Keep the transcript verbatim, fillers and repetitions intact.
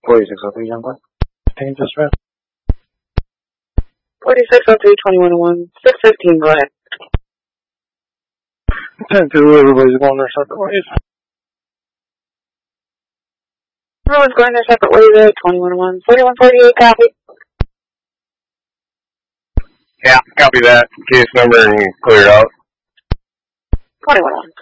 forty-six oh three, Youngblood. Dangerous rep. forty-six oh three, twenty-one oh one, six fifteen, go ahead. ten two, everybody's going their separate ways. Everyone's going their separate ways there, twenty-one oh one, forty-one forty-eight, copy. Yeah, copy that. Case number and clear it out. twenty-one oh one.